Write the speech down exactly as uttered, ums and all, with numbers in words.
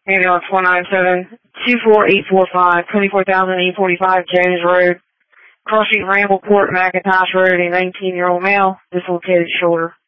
Ambulance one nine seven two four eight four five, twenty-four thousand eight forty-five Jones Road. Crossing Rambleport, McIntosh Road, a nineteen-year-old male, dislocated shoulder.